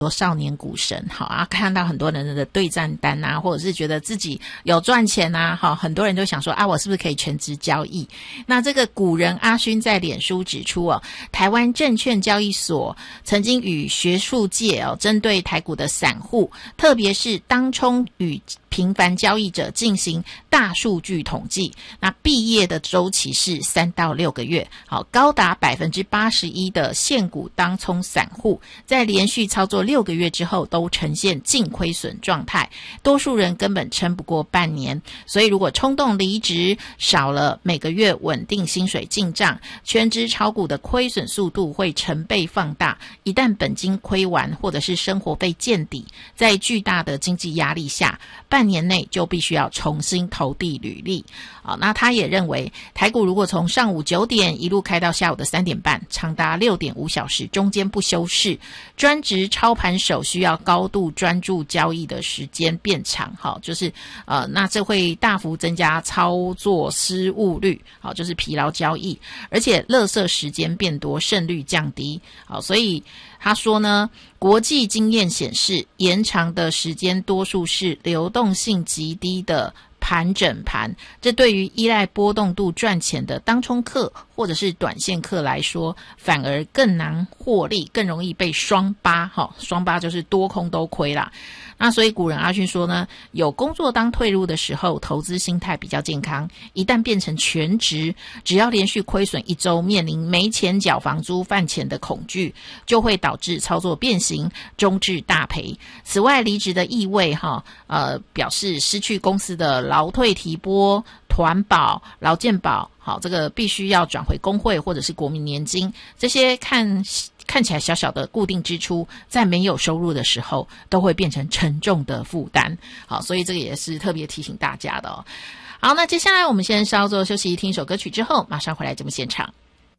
多少年股神，好啊，看到很多人的对账单啊，或者是觉得自己有赚钱啊，好，很多人就想说啊，我是不是可以全职交易？那这个股人阿勋在脸书指出哦，台湾证券交易所曾经与学术界针对台股的散户，特别是当冲与频繁交易者进行大数据统计，那毕业的周期是3到6个月，好，高达81%的现股当冲散户在连续操作6个月之后都呈现净亏损状态，多数人根本撑不过半年，所以如果冲动离职，少了每个月稳定薪水进账，全职炒股的亏损速度会成倍放大，一旦本金亏完或者是生活费见底，在巨大的经济压力下，半年内就必须要重新投递履历。那他也认为台股如果从上午9点一路开到下午的3点半，长达6.5小时，中间不休市，专职操盘手需要高度专注交易的时间变长，就是那这会大幅增加操作失误率，就是疲劳交易，而且垃圾时间变多，胜率降低。所以他说呢，国际经验显示，延长的时间多数是流动性极低的盘整盘，这对于依赖波动度赚钱的当冲客或者是短线客来说，反而更难获利，更容易被双八，双八就是多空都亏啦。那所以古人阿勋说呢，有工作当退路的时候，投资心态比较健康，一旦变成全职，只要连续亏损1周，面临没钱缴房租饭钱的恐惧，就会导致操作变形，终至大赔。此外，离职的意味表示失去公司的劳退提拨、团保、劳健保，好，这个必须要转回工会或者是国民年金，这些看起来小小的固定支出，在没有收入的时候都会变成沉重的负担。好，所以这个也是特别提醒大家的哦。好，那接下来我们先稍作休息，听一首歌曲之后马上回来节目现场。